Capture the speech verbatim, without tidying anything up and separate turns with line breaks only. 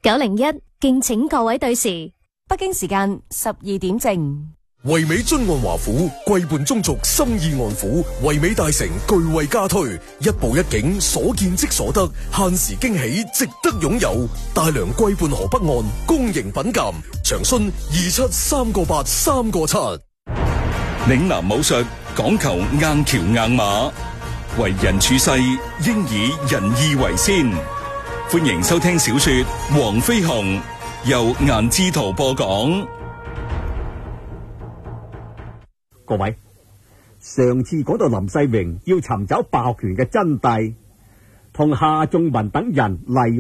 九零一，敬請各位對時。
北京時間十二點正。
唯美津岸華府，貴伴中族，心意安撫。唯美大城巨惠加推，一步一景，所見即所得，限時驚喜，值得擁有。大良貴伴河北岸，公營品鑒，長訊二七三個八三個七。
嶺南武術講求硬橋硬馬，為人處世應以仁義為先。歡迎收聽小說《黃飛鴻》，由顏志圖播講。
各位，上次講到林世榮要尋找白鶴拳嘅真諦，同夏仲文等人嚟